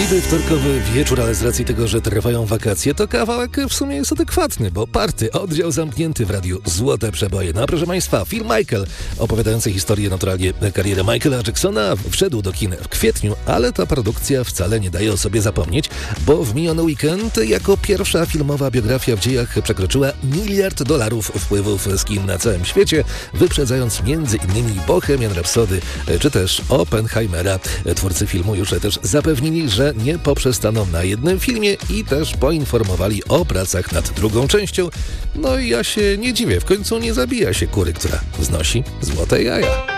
Niby wtorkowy wieczór, ale z racji tego, że trwają wakacje, to kawałek w sumie jest adekwatny, bo Party, oddział zamknięty w radiu Złote Przeboje. No a proszę Państwa, film Michael, opowiadający historię naturalnie kariery Michaela Jacksona, wszedł do kin w kwietniu, ale ta produkcja wcale nie daje o sobie zapomnieć, bo w miniony weekend jako pierwsza filmowa biografia w dziejach przekroczyła $1 miliard wpływów z kin na całym świecie, wyprzedzając m.in. Bohemian Rhapsody czy też Oppenheimera. Twórcy filmu już też zapewnili, że nie poprzestaną na jednym filmie i też poinformowali o pracach nad drugą częścią. No i ja się nie dziwię, w końcu nie zabija się kury, która wznosi złote jaja.